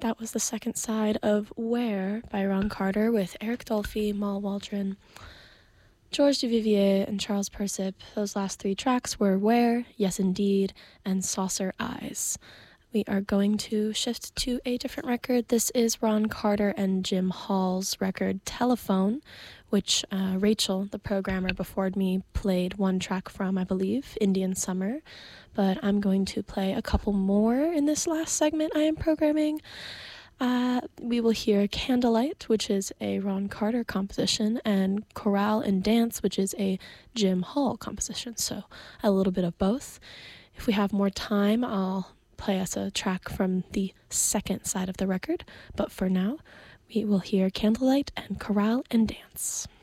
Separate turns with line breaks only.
That was the second side of Where by Ron Carter with Eric Dolphy, Mal Waldron, George Duvivier, and Charles Persip. Those last three tracks were Where, Yes Indeed, and Saucer Eyes. We are going to shift to a different record. This is Ron Carter and Jim Hall's record Telephone, which Rachel, the programmer before me, played one track from, I believe, Indian Summer. But I'm going to play a couple more in this last segment I am programming. We will hear Candlelight, which is a Ron Carter composition, and Chorale and Dance, which is a Jim Hall composition. So a little bit of both. If we have more time, I'll play us a track from the second side of the record, but for now, we will hear Candlelight and Chorale and Dance.